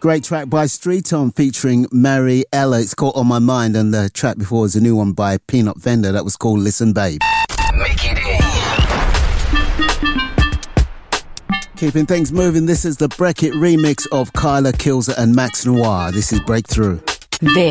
Great track by Streeton featuring Mary Ella. It's called On My Mind, and the track before was a new one by Peanut Vendor that was called Listen Babe. Mickey D. Keeping things moving, this is the Breckett remix of Kyla Kilser and Max Noir. This is Breakthrough. This